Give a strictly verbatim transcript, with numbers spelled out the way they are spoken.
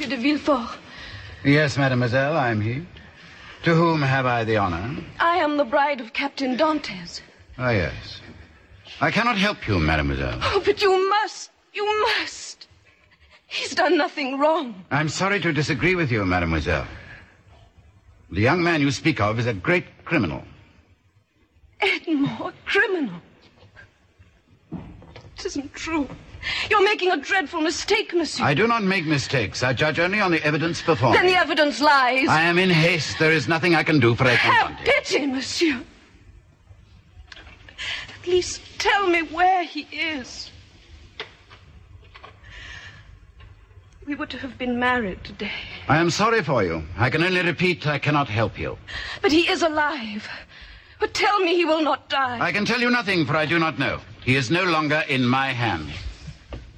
Monsieur de Villefort. Yes, mademoiselle, I am he. To whom have I the honor? I am the bride of Captain Dantes. Ah, yes. I cannot help you, mademoiselle. Oh, but you must. You must. He's done nothing wrong. I'm sorry to disagree with you, mademoiselle. The young man you speak of is a great criminal. Edmond, a criminal? It isn't true. You're making a dreadful mistake, monsieur. I do not make mistakes. I judge only on the evidence before me. Then the evidence lies. I am in haste. There is nothing I can do for Have Edmond. pity, monsieur. At least tell me where he is. We were to have been married today. I am sorry for you. I can only repeat, I cannot help you. But he is alive. But tell me he will not die. I can tell you nothing, for I do not know. He is no longer in my hands.